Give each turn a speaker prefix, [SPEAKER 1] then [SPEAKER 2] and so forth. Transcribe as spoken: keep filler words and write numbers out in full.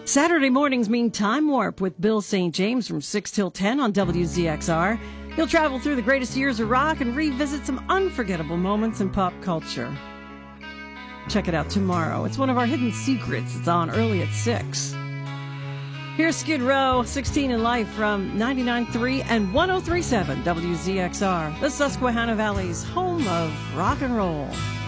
[SPEAKER 1] Saturday mornings mean Time Warp with Bill Saint James from six till ten on W Z X R. He'll travel through the greatest years of rock and revisit some unforgettable moments in pop culture. Check it out tomorrow. It's one of our hidden secrets. It's on early at six. Here's Skid Row, sixteen in Life from ninety-nine point three and one oh three point seven W Z X R, the Susquehanna Valley's home of rock and roll.